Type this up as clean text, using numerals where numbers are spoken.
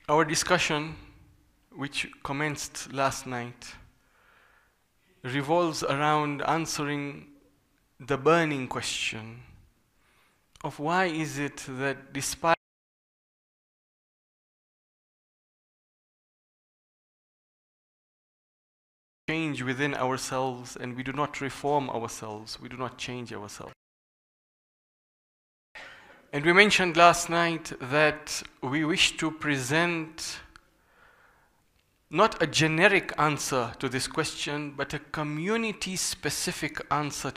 Our discussion, which commenced last night, revolves around answering the burning question of why is it that despite change within ourselves and we do not reform ourselves, we do not change ourselves. And we mentioned last night that we wish to present not a generic answer to this question, but a community-specific answer